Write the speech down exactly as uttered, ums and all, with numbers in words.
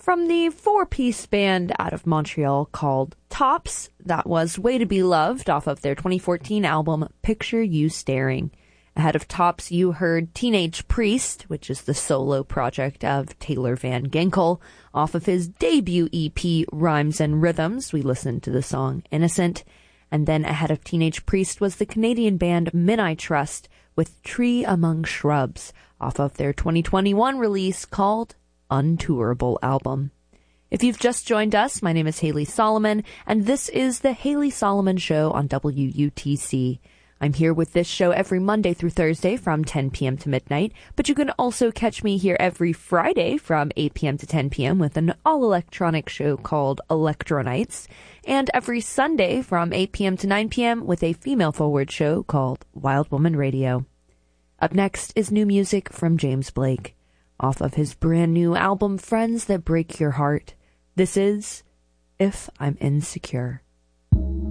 From the four-piece band out of Montreal called Tops, that was Way to Be Loved off of their twenty fourteen album Picture You Staring. Ahead of Tops, you heard Teenage Priest, which is the solo project of Taylor Van Ginkel. Off of his debut E P, Rhymes and Rhythms, we listened to the song Innocent. And then ahead of Teenage Priest was the Canadian band Men I Trust with Tree Among Shrubs off of their twenty twenty-one release called Untourable album. If you've just joined us, my name is Haley Solomon, and this is the Haley Solomon Show on W U T C. I'm here with this show every Monday through Thursday from ten p.m. to midnight, but you can also catch me here every Friday from eight p.m. to ten p.m. with an all-electronic show called Electronites, and every Sunday from eight p.m. to nine p.m. with a female-forward show called Wild Woman Radio. Up next is new music from James Blake. Off of his brand new album, Friends That Break Your Heart, this is If I'm Insecure.